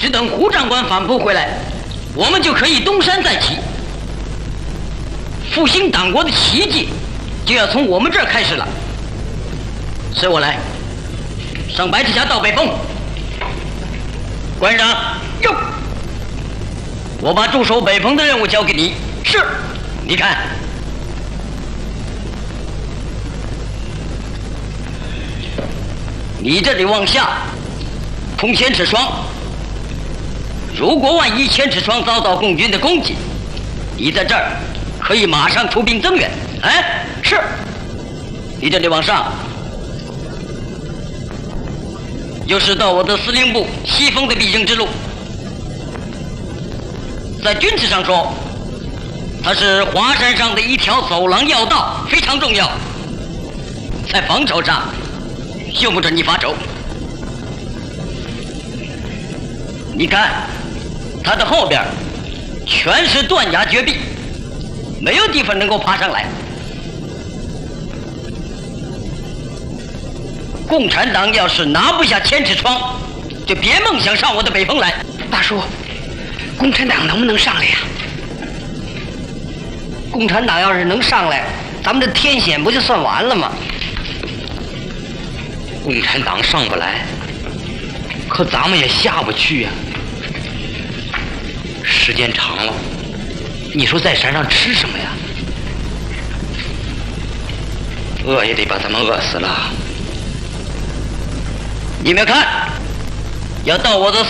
只等胡长官反扑回来，我们就可以东山再起。复兴党国的奇迹就要从我们这儿开始了。随我来，上白赤峡到北峰。关上，哟！我把驻守北峰的任务交给你。是。你看，你这里往下通千尺窗。如果万一千尺窗遭到共军的攻击，你在这儿可以马上出兵增援。哎，是。你这里往上，就是到我的司令部西峰的必经之路。在军事上说，它是华山上的一条走廊要道，非常重要。在防守上，用不着你发愁。你看，它的后边全是断崖绝壁，没有地方能够爬上来。共产党要是拿不下千尺窗，就别梦想上我的北峰来。 大叔，共产党能不能上来呀？ 共产党要是能上来，咱们这天险不就算完了吗？ 共产党上不来，可咱们也下不去呀。时间长了，你说在山上吃什么呀？饿也得把咱们饿死了。 你们看，要到我的